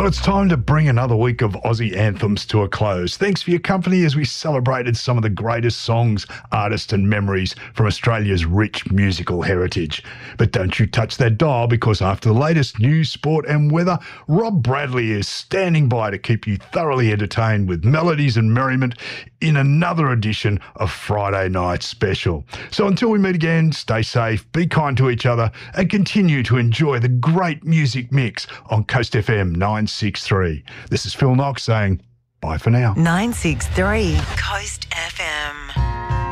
Well, it's time to bring another week of Aussie anthems to a close. Thanks for your company as we celebrated some of the greatest songs, artists and memories from Australia's rich musical heritage. But don't you touch that dial, because after the latest news, sport and weather, Rob Bradley is standing by to keep you thoroughly entertained with melodies and merriment in another edition of Friday Night Special. So until we meet again, stay safe, be kind to each other and continue to enjoy the great music mix on Coast FM 963. This is Phil Knox saying bye for now. 963 Coast FM.